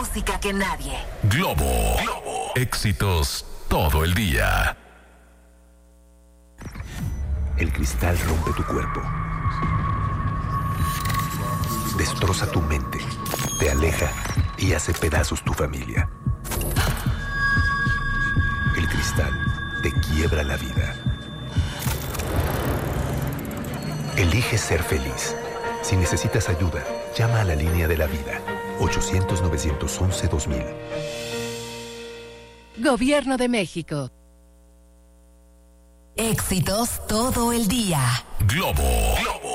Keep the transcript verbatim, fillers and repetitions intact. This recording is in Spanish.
música que nadie. Globo. Globo. Éxitos todo el día. El cristal rompe tu cuerpo. Destroza tu mente. Te aleja y hace pedazos tu familia. El cristal te quiebra la vida. Elige ser feliz. Si necesitas ayuda, llama a la línea de la vida. ochocientos, novecientos once, dos mil. Gobierno de México. Éxitos todo el día. Globo. Globo.